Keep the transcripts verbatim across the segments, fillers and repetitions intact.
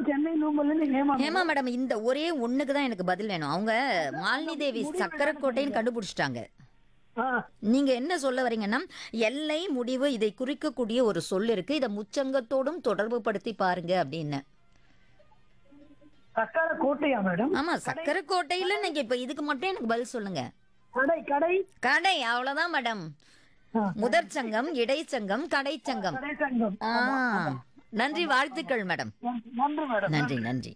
சென்னை நூம்பல்ல இருந்து Hema Hema madam. Madam, இந்த ஒரே ஒண்ணுக்கு தான் எனக்கு பதில் வேணும். அவங்க மாலினி தேவி முடிவு சக்கரக்கோட்டைன்னு கண்டுபிடிச்சிட்டாங்க. ஆ, நீங்க என்ன சொல்ல வரீங்கன்னா, எல்லை முடிவு இதை குறிக்கக்கூடிய ஒரு சொல் இருக்கு. இதை முச்சங்கத்தோடும் தொடர்பு படுத்தி பாருங்க அப்படின்னு. சக்கர கோட்டையா மேடம்? ஆமா, சக்கரக்கோட்டையில நீங்க இப்ப இதுக்கு மட்டும் எனக்கு பதில் சொல்லுங்க. கடை கடை. கடை, அவ்வளவுதான் மேடம். ஆ, முதற்சங்கம், இடைச்சங்கம், கடைச்சங்கம். கடை சங்கம். ஆ, நன்றி, வாழ்த்துக்கள் மேடம். நன்றி மேடம். நன்றி நன்றி.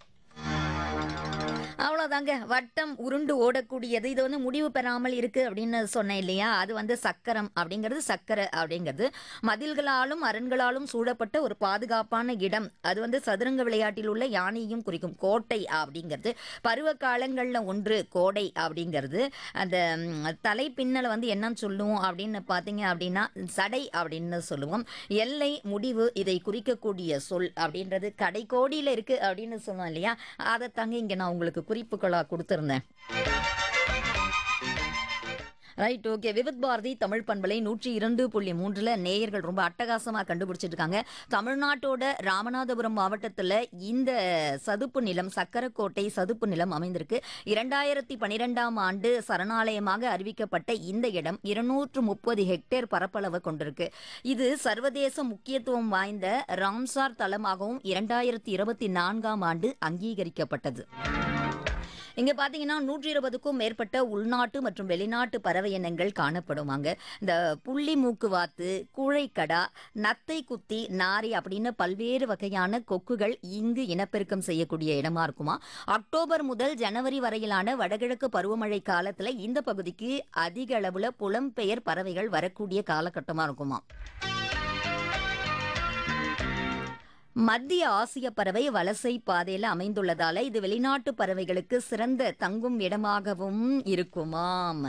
அவ்வளோதாங்க, வட்டம் உருண்டு ஓடக்கூடியது. இது வந்து முடிவு பெறாமல் இருக்கு அப்படின்னு சொன்னேன் இல்லையா, அது வந்து சக்கரம் அப்படிங்கிறது, சக்கரை அப்படிங்கிறது மதில்களாலும் அரண்களாலும் சூழப்பட்ட ஒரு பாதுகாப்பான இடம். அது வந்து சதுரங்க விளையாட்டில் உள்ள யானையும் குறிக்கும். கோட்டை அப்படிங்கிறது பருவ காலங்களில் ஒன்று கோடை அப்படிங்கிறது. அந்த ம், தலைப்பின்னலை வந்து என்னன்னு சொல்லுவோம் அப்படின்னு பார்த்தீங்க அப்படின்னா சடை அப்படின்னு சொல்லுவோம். எல்லை முடிவு இதை குறிக்கக்கூடிய சொல் அப்படின்றது கடைக்கோடியில் இருக்கு அப்படின்னு சொன்னோம் இல்லையா, அதை தாங்க இங்கே நான் உங்களுக்கு குறிப்புகளாக கொடுத்துருந்தேன். Right, okay. விவித் பாரதி தமிழ் பண்பலை நூற்றி இரண்டு புள்ளி மூன்றுல நேயர்கள் ரொம்ப அட்டகாசமாக கண்டுபிடிச்சிட்டு இருக்காங்க. தமிழ்நாட்டோட ராமநாதபுரம் மாவட்டத்தில் இந்த சதுப்பு நிலம், சக்கரக்கோட்டை சதுப்பு நிலம் அமைந்திருக்கு. இரண்டாயிரத்தி பனிரெண்டாம் ஆண்டு சரணாலயமாக அறிவிக்கப்பட்ட இந்த இடம் இருநூற்று முப்பது ஹெக்டேர் பரப்பளவு கொண்டிருக்கு. இது சர்வதேச முக்கியத்துவம் வாய்ந்த ராம்சார் தலமாகவும் இரண்டாயிரத்தி இருபத்தி நான்காம் ஆண்டு அங்கீகரிக்கப்பட்டது. இங்க பாத்தீங்கன்னா நூற்றி இருபதுக்கும் மேற்பட்ட உள்நாட்டு மற்றும் வெளிநாட்டு பறவை இனங்கள் காணப்படுவாங்க. இந்த புள்ளி மூக்குவாத்து, கூழைக்கடா, நத்தை குத்தி, நாரை அப்படின்னு பல்வேறு வகையான கொக்குகள் இங்கு இனப்பெருக்கம் செய்யக்கூடிய இடமா இருக்குமா. அக்டோபர் முதல் ஜனவரி வரையிலான வடகிழக்கு பருவமழை காலத்துல இந்த பகுதிக்கு அதிக அளவுல புலம்பெயர் பறவைகள் வரக்கூடிய காலகட்டமா இருக்குமா. மத்திய ஆசிய பறவை வலசை பாதையில் அமைந்துள்ளதால இது வெளிநாட்டு பறவைகளுக்கு சிறந்த தங்கும் இடமாகவும் இருக்குமாம்.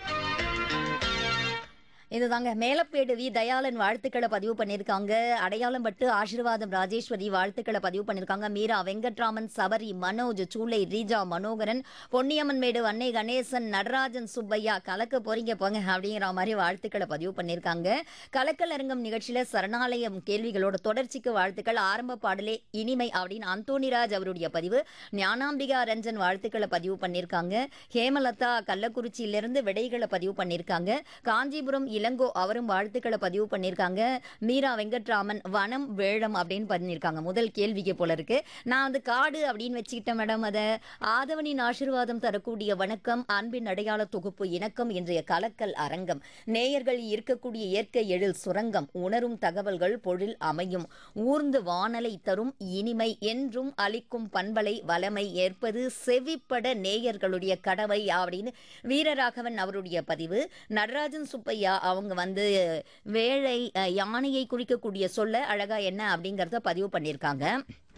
இதுதாங்க. மேலப்பேடு வி தயாளன் வாழ்த்துக்களை பதிவு பண்ணியிருக்காங்க. அடையாளம் பட்டு ஆசீர்வாதம் ராஜேஸ்வரி வாழ்த்துக்களை பதிவு பண்ணியிருக்காங்க. மீரா வெங்கட்ராமன், சபரி, மனோஜ், சூளை, ரீஜா, மனோகரன், பொன்னியம்மன் மேடு, அன்னை கணேசன், நடராஜன், சுப்பையா கலக்க போறீங்க போங்க அப்படிங்கிற மாதிரி வாழ்த்துக்களை பதிவு பண்ணியிருக்காங்க. கலக்கல் அரங்கம் நிகழ்ச்சியில சரணாலயம் கேள்விகளோட தொடர்ச்சிக்கு வாழ்த்துக்கள். ஆரம்ப பாடலே இனிமை அப்படின்னு அந்தோணிராஜ் அவருடைய பதிவு. ஞானாம்பிகா ரஞ்சன் வாழ்த்துக்களை பதிவு பண்ணியிருக்காங்க. ஹேமலதா கள்ளக்குறிச்சியிலிருந்து விடைகளை பதிவு பண்ணியிருக்காங்க. காஞ்சிபுரம் இளங்கோ அவரும் வாழ்த்துக்களை பதிவு பண்ணியிருக்காங்க. மீரா வெங்கட்ராமன் வனம் வேழம் அப்படின்னு பண்ணியிருக்காங்க. முதல் கேள்விக்கு போல இருக்கு. நான் வந்து காடு அப்படின்னு வச்சுக்கிட்டேன் மேடம். அதை ஆதவனின் ஆசீர்வாதம் தரக்கூடிய வணக்கம், அன்பின் அடையாள தொகுப்பு இணக்கம். இன்றைய கலக்கல் அரங்கம் நேயர்கள் இருக்கக்கூடிய இயற்கை எழில் சுரங்கம், உணரும் தகவல்கள் பொழில் அமையும், ஊர்ந்து வானலை தரும் இனிமை, என்றும் அளிக்கும் பண்பலை வளமை ஏற்பது செவிப்பட நேயர்களுடைய கடவை அப்படின்னு வீரராகவன் அவருடைய பதிவு. நடராஜன் சுப்பையா அவங்க வந்து வேழை அஹ், யானையை குறிக்கக்கூடிய சொல்ல அழகா என்ன அப்படிங்கறத பதிவு பண்ணியிருக்காங்க.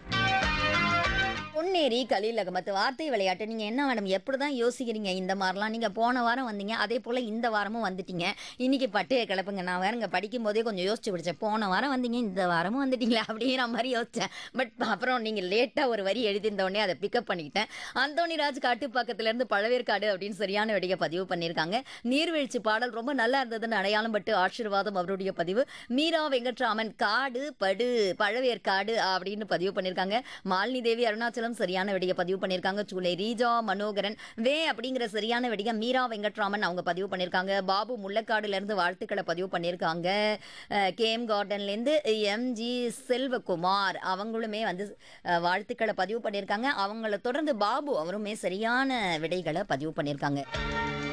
பொன்னேரி கலீல் அகமத் வார்த்தை விளையாட்டு. நீங்க என்ன மேடம் எப்படிதான் யோசிக்கிறீங்க இந்த மாதிரிலாம்? நீங்க போன வாரம் வந்தீங்க, அதே போல இந்த வாரமும் வந்துட்டீங்க. இன்னைக்கு பட்டு கிளப்புங்க. நான் வேற இங்க படிக்கும் போதே கொஞ்சம் யோசிச்சு பிடிச்சேன். போன வாரம் வந்தீங்க, இந்த வாரமும் வந்துட்டீங்களா அப்படிங்கிற மாதிரி யோசிச்சேன். பட் அப்புறம் நீங்க லேட்டா ஒரு வரி எழுதியிருந்த உடனே அதை பிக்கப் பண்ணிக்கிட்டேன். அந்தோணிராஜ் காட்டுப்பாக்கத்துல இருந்து பழவேற்காடு அப்படின்னு சரியான விடையை பதிவு பண்ணியிருக்காங்க. நீர்வீழ்ச்சி பாடல் ரொம்ப நல்லா இருந்ததுன்னு அடையாளம் பட்டு ஆசீர்வாதம் அவருடைய பதிவு. மீரா வெங்கட்ராமன் காடு படு பழவேற்காடு அப்படின்னு பதிவு பண்ணியிருக்காங்க. மாலினி தேவி அருணாச்சலம் சரியான விடைய பதிவு பண்ணியிருக்காங்க. சூளை ரீஜா, மனோகரன் வே அப்படிங்கிற சரியான விடைய மீரா வெங்கட்ராமன் அவங்க பதிவு பண்ணியிருக்காங்க. பாபு முள்ளக்காடுல இருந்து வாழ்த்துக்களை பதிவு பண்ணியிருக்காங்க. கேஎம் கார்டன்ல இருந்து எம் ஜி செல்வகுமார் அவங்களுமே வந்து அஹ், வாழ்த்துக்களை பதிவு பண்ணியிருக்காங்க. அவங்கள தொடர்ந்து பாபு அவருமே சரியான விடைகளை பதிவு பண்ணியிருக்காங்க.